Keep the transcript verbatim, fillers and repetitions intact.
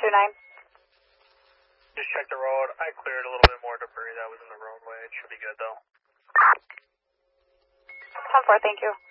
two nine. Just check the road. I cleared a little bit more debris that was in the roadway. It should be good though. ten four, thank you.